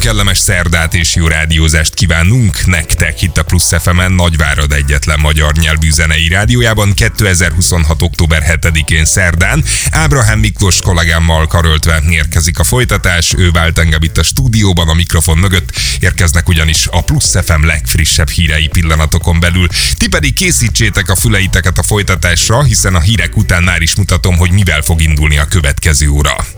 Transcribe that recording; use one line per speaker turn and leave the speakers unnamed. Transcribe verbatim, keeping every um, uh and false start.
kellemes szerdát és jó rádiózást kívánunk nektek itt a Plusz ef emen, Nagyvárad egyetlen magyar nyelvű zenei rádiójában kétezer-huszonhat. október hetedikén szerdán. Ábrahám Miklós kollégámmal karöltve érkezik a folytatás, ő vált engem itt a stúdióban a mikrofon mögött, érkeznek ugyanis a Plusz ef em legfrissebb hírei pillanatokon belül. Ti pedig készítsétek a füleiteket a folytatásra, hiszen a hírek után már is mutatom, hogy mivel fog indulni a következő óra.